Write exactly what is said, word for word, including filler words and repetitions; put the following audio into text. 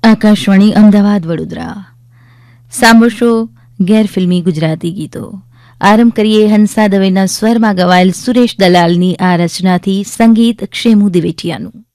આકાશવાણી અમદાવાદ વડોદરા સાંભળશો ગેરફિલ્મી ગુજરાતી ગીતો. આરંભ કરીએ હંસા દવેના સ્વરમાં ગવાયેલ સુરેશ દલાલની આ રચનાથી. સંગીત ક્ષેમુ દિવેઠિયાનું.